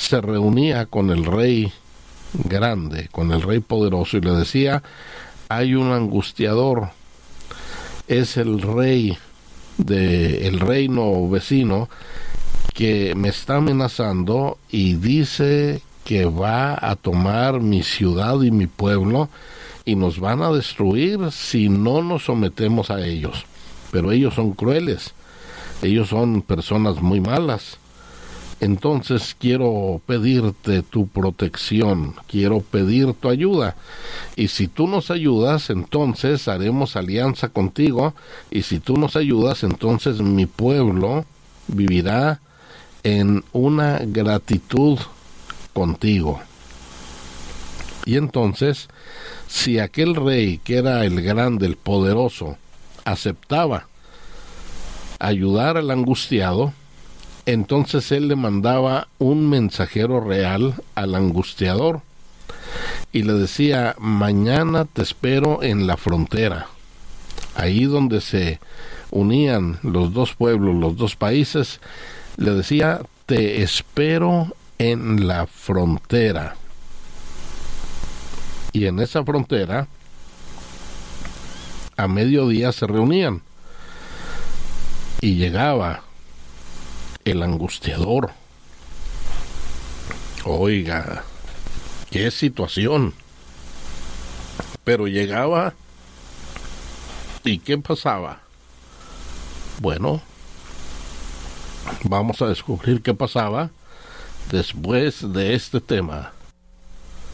se reunía con el rey grande, con el rey poderoso, y le decía: hay un angustiador, es el rey del reino vecino que me está amenazando y dice que va a tomar mi ciudad y mi pueblo y nos van a destruir si no nos sometemos a ellos. Pero ellos son crueles, ellos son personas muy malas. Entonces quiero pedirte tu protección, quiero pedir tu ayuda. Y si tú nos ayudas, entonces haremos alianza contigo. Y si tú nos ayudas, entonces mi pueblo vivirá en una gratitud contigo. Y entonces, si aquel rey, que era el grande, el poderoso, aceptaba ayudar al angustiado, entonces él le mandaba un mensajero real al angustiador y le decía: mañana te espero en la frontera, ahí donde se unían los dos pueblos, los dos países. Le decía: te espero en la frontera. Y en esa frontera, a mediodía se reunían y llegaba el angustiador. Oiga, qué situación. Pero llegaba, ¿y qué pasaba? Bueno, vamos a descubrir qué pasaba después de este tema.